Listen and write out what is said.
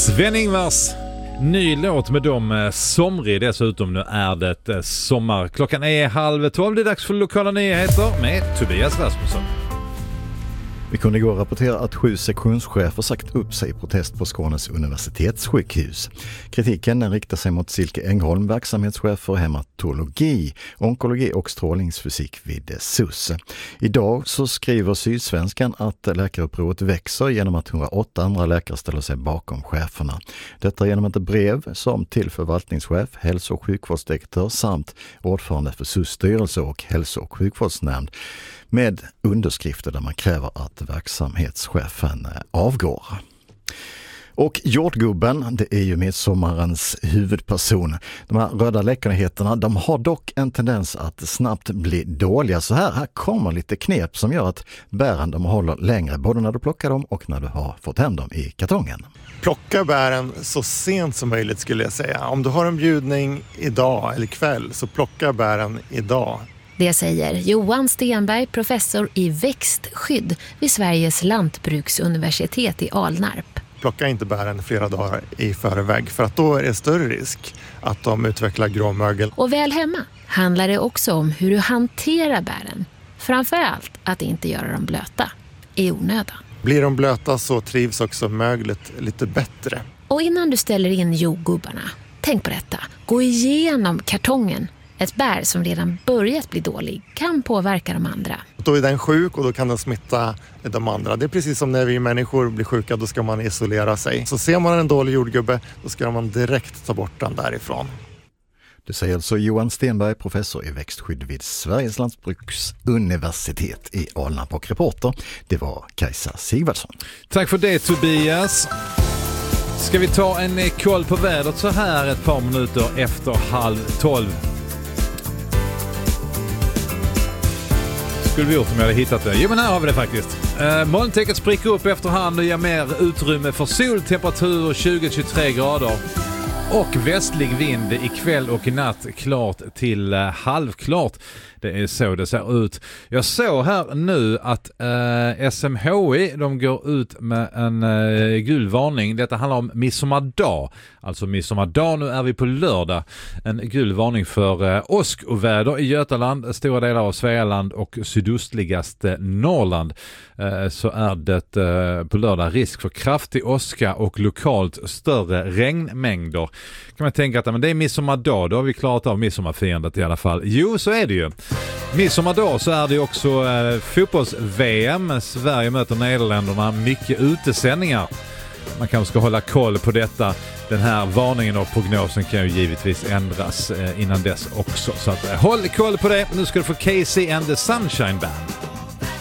Sven-Ingvars ny låt med dem somrig dessutom. Nu är det sommar. Klockan är 11:30. Det är dags för lokala nyheter med Tobias Rasmusson. Vi kunde igår rapportera att 7 sektionschefer sagt upp sig i protest på Skånes universitetssjukhus. Kritiken den riktar sig mot Silke Engholm, verksamhetschef för hematologi, onkologi och strålningsfysik vid SUS. Idag så skriver Sydsvenskan att läkarupproret växer genom att 108 andra läkare ställer sig bakom cheferna. Detta genom ett brev som till förvaltningschef, hälso- och sjukvårdsdirektör samt ordförande för SUS styrelse och hälso- och sjukvårdsnämnd med underskrifter där man kräver att verksamhetschefen avgår. Och jordgubben, det är ju midsommarens huvudperson. De här röda läckerheterna, de har dock en tendens att snabbt bli dåliga. Så här kommer lite knep som gör att bären de håller längre, både när du plockar dem och när du har fått hem dem i kartongen. Plocka bären så sent som möjligt skulle jag säga. Om du har en bjudning idag eller kväll så plocka bären idag. Det säger Johan Stenberg, professor i växtskydd vid Sveriges lantbruksuniversitet i Alnarp. Plocka inte bären flera dagar i förväg för att då är det större risk att de utvecklar gråmögel. Och väl hemma handlar det också om hur du hanterar bären. Framförallt att inte göra dem blöta i onödan. Blir de blöta så trivs också möglet lite bättre. Och innan du ställer in jordgubbarna, tänk på detta. Gå igenom kartongen. Ett bär som redan börjat bli dålig kan påverka de andra. Då är den sjuk och då kan den smitta de andra. Det är precis som när vi människor blir sjuka, då ska man isolera sig. Så ser man en dålig jordgubbe, då ska man direkt ta bort den därifrån. Det säger alltså Johan Stenberg, professor i växtskydd vid Sveriges lantbruksuniversitet i Alnarp, och reporter. Det var Kajsa Sigvardsson. Tack för det, Tobias. Ska vi ta en koll på vädret så här ett par minuter efter 11:30? Skulle vi gjort om jag hade hittat det. Jo, men här har vi det faktiskt. Molntäcket spricker upp efterhand och ger mer utrymme för soltemperatur 20-23 grader. Och västlig vind ikväll och i natt klart till halvklart. Det är så det ser ut. Jag såg här nu att SMHI de går ut med en gul varning. Detta handlar om midsommardag. Alltså midsommardag, nu är vi på lördag. En gul varning för åskoväder i Götaland, stora delar av Svealand och sydostligaste Norrland. Så är det på lördag risk för kraftig åska och lokalt större regnmängder. Kan man tänka att men det är midsommardag, då har vi klarat av midsommarfirandet i alla fall. Jo, så är det ju. Midsommardag så är det också fotbolls-VM. Sverige möter Nederländerna, mycket utesändningar. Man kanske ska hålla koll på detta. Den här varningen och prognosen kan ju givetvis ändras innan dess också. Så att, håll koll på det. Nu ska du få Casey and the Sunshine Band.